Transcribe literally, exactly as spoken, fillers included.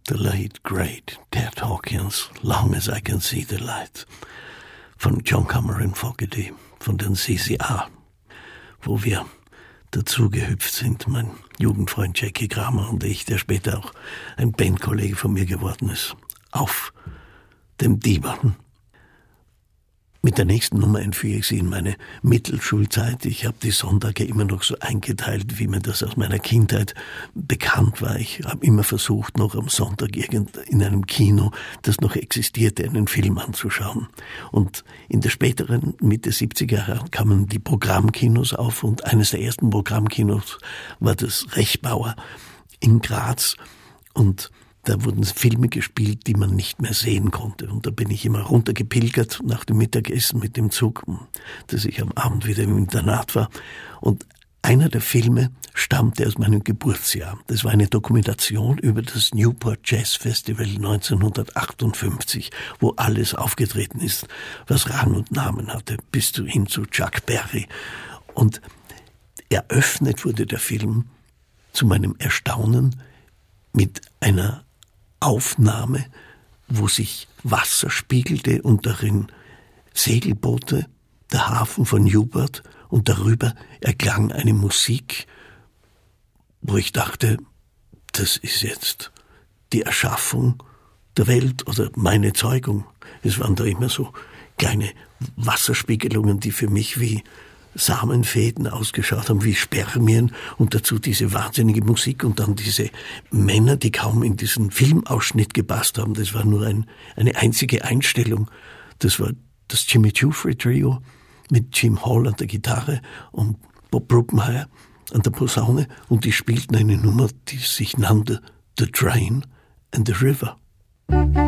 The late great Ted Hawkins, Long as I can see the light, von John Cameron Fogerty, von den C C A, wo wir dazugehüpft sind, mein Jugendfreund Jackie Kramer und ich, der später auch ein Bandkollege von mir geworden ist, auf dem Divan. Mit der nächsten Nummer entführe ich Sie in meine Mittelschulzeit. Ich habe die Sonntage immer noch so eingeteilt, wie mir das aus meiner Kindheit bekannt war. Ich habe immer versucht, noch am Sonntag irgend in einem Kino, das noch existierte, einen Film anzuschauen. Und in der späteren Mitte siebziger Jahre kamen die Programmkinos auf und eines der ersten Programmkinos war das Rechbauer in Graz und da wurden Filme gespielt, die man nicht mehr sehen konnte. Und da bin ich immer runtergepilgert nach dem Mittagessen mit dem Zug, dass ich am Abend wieder im Internat war. Und einer der Filme stammte aus meinem Geburtsjahr. Das war eine Dokumentation über das Newport Jazz Festival neunzehnhundertachtundfünfzig, wo alles aufgetreten ist, was Rang und Namen hatte, bis hin zu Chuck Berry. Und eröffnet wurde der Film zu meinem Erstaunen mit einer Aufnahme, wo sich Wasser spiegelte und darin Segelboote, der Hafen von Newport und darüber erklang eine Musik, wo ich dachte, das ist jetzt die Erschaffung der Welt oder meine Zeugung. Es waren da immer so kleine Wasserspiegelungen, die für mich wie Samenfäden ausgeschaut haben, wie Spermien und dazu diese wahnsinnige Musik und dann diese Männer, die kaum in diesen Filmausschnitt gepasst haben. Das war nur ein, eine einzige Einstellung. Das war das Jimmy Giuffre Trio mit Jim Hall an der Gitarre und Bob Bruckenheier an der Posaune und die spielten eine Nummer, die sich nannte The Train and the River.